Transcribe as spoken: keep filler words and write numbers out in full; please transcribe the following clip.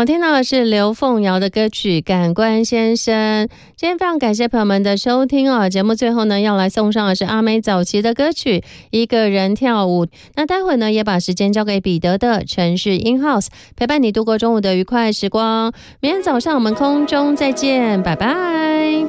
好，听到的是刘凤瑶的歌曲《感官先生》。今天非常感谢朋友们的收听哦。节目最后呢，要来送上的是阿妹早期的歌曲《一个人跳舞》。那待会呢，也把时间交给彼得的城市 In House， 陪伴你度过中午的愉快时光。明天早上我们空中再见，拜拜。